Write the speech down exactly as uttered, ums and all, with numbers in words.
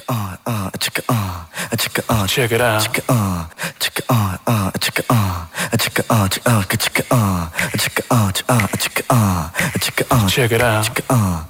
uh, uh, check uh, check uh, check it out. Check uh, check uh, uh, check uh, check uh, check uh, check uh, check uh, check uh, check uh, check uh, check it out. Check uh.